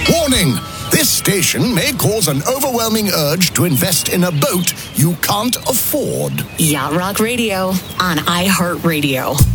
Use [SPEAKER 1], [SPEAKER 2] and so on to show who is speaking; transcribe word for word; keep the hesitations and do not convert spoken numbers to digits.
[SPEAKER 1] Warning! This station may cause an overwhelming urge to invest in a boat you can't afford.
[SPEAKER 2] Yacht Rock Radio on iHeartRadio.